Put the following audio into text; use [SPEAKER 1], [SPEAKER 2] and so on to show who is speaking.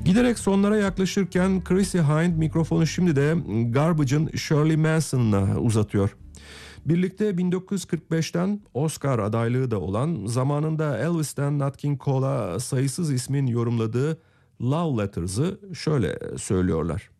[SPEAKER 1] Giderek sonlara yaklaşırken Chrissie Hynde mikrofonu şimdi de Garbage'ın Shirley Manson'ına uzatıyor. Birlikte 1945'ten Oscar adaylığı da olan, zamanında Elvis'ten Nat King Cole'a sayısız ismin yorumladığı Love Letters'ı şöyle söylüyorlar.